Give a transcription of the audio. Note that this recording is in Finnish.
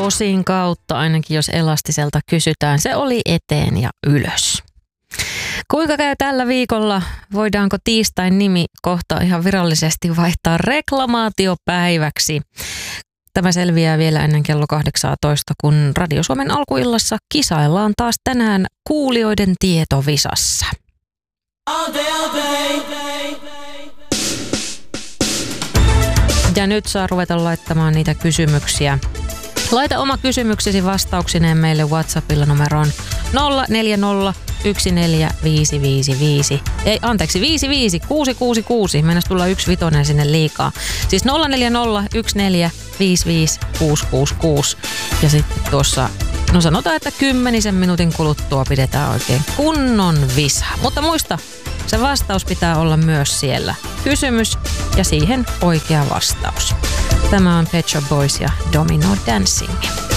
posin kautta, ainakin jos Elastiselta kysytään. Se oli eteen ja ylös. Kuinka käy tällä viikolla? Voidaanko tiistain nimi kohta ihan virallisesti vaihtaa reklamaatiopäiväksi? Tämä selviää vielä ennen kello 18, kun Radio Suomen alkuillassa kisaillaan taas tänään kuulijoiden tietovisassa. Ja nyt saa ruveta laittamaan niitä kysymyksiä. Laita oma kysymyksesi vastauksineen meille WhatsAppilla numeroon 040 14555. Ei, anteeksi, 55666. Mennäs tulla 15 sinne liikaa. Siis 040 1455666. Ja sitten tuossa, no sanotaan, että 10 minuutin kuluttua pidetään oikein kunnon visa. Mutta muista, se vastaus pitää olla myös siellä. Kysymys ja siihen oikea vastaus. Tämä on Pet Shop Boys ja Domino Dancing.